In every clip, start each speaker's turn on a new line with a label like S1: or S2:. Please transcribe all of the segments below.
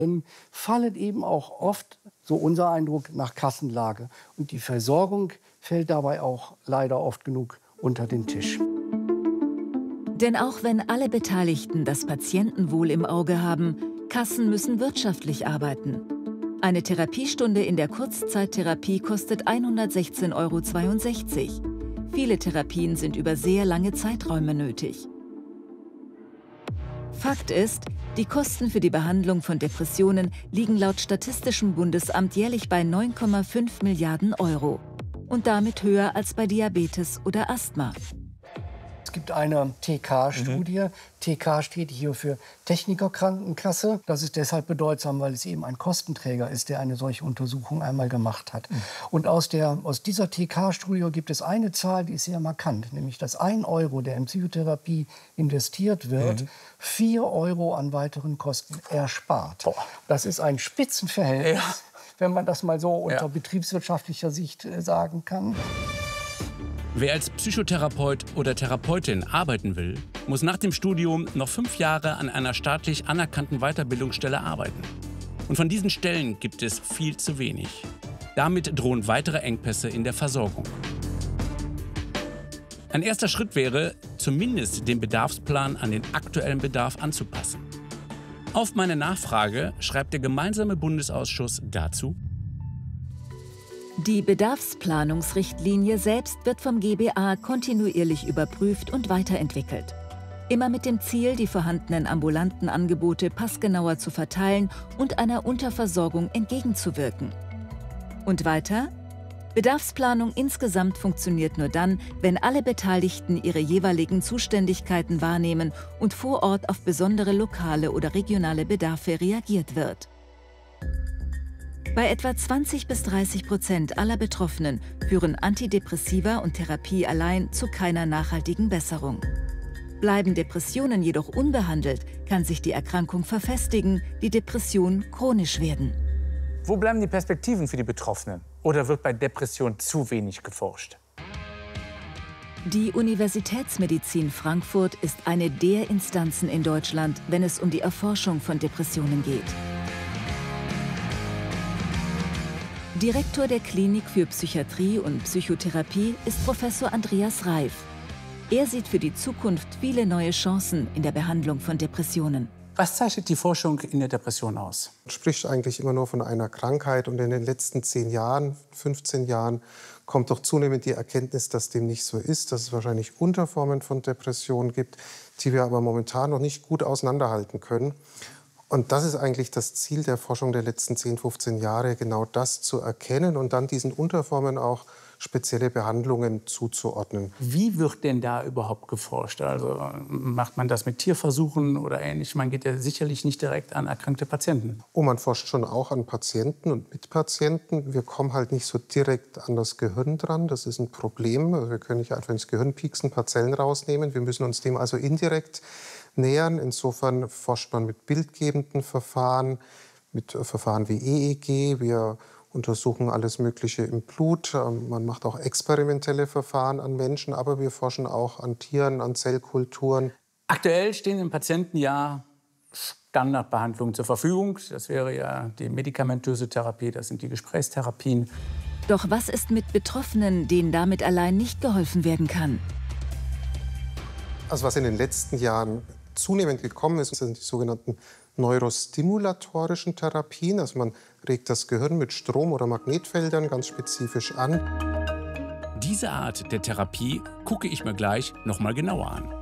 S1: fallen eben auch oft, so unser Eindruck, nach Kassenlage. Und die Versorgung fällt dabei auch leider oft genug unter den Tisch.
S2: Denn auch wenn alle Beteiligten das Patientenwohl im Auge haben, Kassen müssen wirtschaftlich arbeiten. Eine Therapiestunde in der Kurzzeittherapie kostet 116,62 €. Viele Therapien sind über sehr lange Zeiträume nötig. Fakt ist, die Kosten für die Behandlung von Depressionen liegen laut Statistischem Bundesamt jährlich bei 9,5 Milliarden € und damit höher als bei Diabetes oder Asthma.
S1: Es gibt eine TK-Studie. TK steht hier für Technikerkrankenkasse. Das ist deshalb bedeutsam, weil es eben ein Kostenträger ist, der eine solche Untersuchung einmal gemacht hat. Und aus dieser TK-Studie gibt es eine Zahl, die ist sehr markant, nämlich dass 1 €, der in Psychotherapie investiert wird, 4 € an weiteren Kosten erspart. Das ist ein Spitzenverhältnis, wenn man das mal so unter betriebswirtschaftlicher Sicht sagen kann.
S3: Wer als Psychotherapeut oder Therapeutin arbeiten will, muss nach dem Studium noch 5 Jahre an einer staatlich anerkannten Weiterbildungsstelle arbeiten. Und von diesen Stellen gibt es viel zu wenig. Damit drohen weitere Engpässe in der Versorgung. Ein erster Schritt wäre, zumindest den Bedarfsplan an den aktuellen Bedarf anzupassen. Auf meine Nachfrage schreibt der gemeinsame Bundesausschuss dazu:
S2: Die Bedarfsplanungsrichtlinie selbst wird vom GBA kontinuierlich überprüft und weiterentwickelt. Immer mit dem Ziel, die vorhandenen ambulanten Angebote passgenauer zu verteilen und einer Unterversorgung entgegenzuwirken. Und weiter: Bedarfsplanung insgesamt funktioniert nur dann, wenn alle Beteiligten ihre jeweiligen Zuständigkeiten wahrnehmen und vor Ort auf besondere lokale oder regionale Bedarfe reagiert wird. Bei etwa 20–30% aller Betroffenen führen Antidepressiva und Therapie allein zu keiner nachhaltigen Besserung. Bleiben Depressionen jedoch unbehandelt, kann sich die Erkrankung verfestigen, die Depression chronisch werden.
S4: Wo bleiben die Perspektiven für die Betroffenen? Oder wird bei Depression zu wenig geforscht?
S2: Die Universitätsmedizin Frankfurt ist eine der Instanzen in Deutschland, wenn es um die Erforschung von Depressionen geht. Direktor der Klinik für Psychiatrie und Psychotherapie ist Professor Andreas Reif. Er sieht für die Zukunft viele neue Chancen in der Behandlung von Depressionen.
S4: Was zeichnet die Forschung in der Depression aus?
S5: Man spricht eigentlich immer nur von einer Krankheit und in den letzten 10 Jahren, 15 Jahren kommt doch zunehmend die Erkenntnis, dass dem nicht so ist, dass es wahrscheinlich Unterformen von Depressionen gibt, die wir aber momentan noch nicht gut auseinanderhalten können. Und das ist eigentlich das Ziel der Forschung der letzten 10, 15 Jahre, genau das zu erkennen und dann diesen Unterformen auch spezielle Behandlungen zuzuordnen.
S4: Wie wird denn da überhaupt geforscht? Also macht man das mit Tierversuchen oder ähnlich? Man geht ja sicherlich nicht direkt an erkrankte Patienten.
S5: Oh, man forscht schon auch an Patienten und mit Patienten. Wir kommen halt nicht so direkt an das Gehirn dran. Das ist ein Problem. Also wir können nicht einfach ins Gehirn pieksen, ein paar Zellen rausnehmen. Wir müssen uns dem also indirekt nähern. Insofern forscht man mit bildgebenden Verfahren, mit Verfahren wie EEG. Wir untersuchen alles Mögliche im Blut. Man macht auch experimentelle Verfahren an Menschen, aber wir forschen auch an Tieren, an Zellkulturen.
S4: Aktuell stehen dem Patienten ja Standardbehandlungen zur Verfügung. Das wäre ja die medikamentöse Therapie, das sind die Gesprächstherapien.
S2: Doch was ist mit Betroffenen, denen damit allein nicht geholfen werden kann?
S5: Also was in den letzten Jahren zunehmend gekommen ist, sind die sogenannten neurostimulatorischen Therapien. Also man regt das Gehirn mit Strom- oder Magnetfeldern ganz spezifisch an.
S3: Diese Art der Therapie gucke ich mir gleich noch mal genauer an.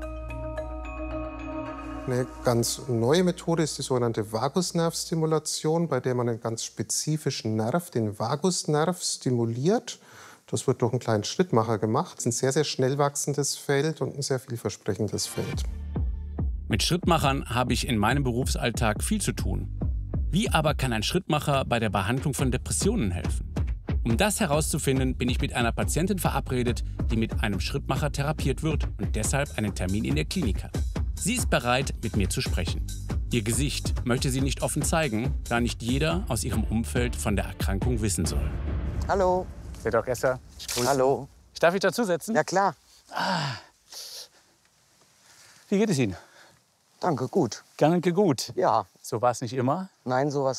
S5: Eine ganz neue Methode ist die sogenannte Vagusnervstimulation, bei der man einen ganz spezifischen Nerv, den Vagusnerv, stimuliert. Das wird durch einen kleinen Schrittmacher gemacht. Das ist ein sehr, sehr schnell wachsendes Feld und ein sehr vielversprechendes Feld.
S3: Mit Schrittmachern habe ich in meinem Berufsalltag viel zu tun. Wie aber kann ein Schrittmacher bei der Behandlung von Depressionen helfen? Um das herauszufinden, bin ich mit einer Patientin verabredet, die mit einem Schrittmacher therapiert wird und deshalb einen Termin in der Klinik hat. Sie ist bereit, mit mir zu sprechen. Ihr Gesicht möchte sie nicht offen zeigen, da nicht jeder aus ihrem Umfeld von der Erkrankung wissen soll.
S6: Hallo.
S4: Herr Dr. Esser, ich grüße.
S6: Hallo.
S4: Ich darf mich dazusetzen?
S6: Ja, klar.
S4: Wie geht es Ihnen?
S6: Danke, gut.
S4: Danke, gut.
S6: Ja.
S4: So war es nicht immer.
S6: Nein, sowas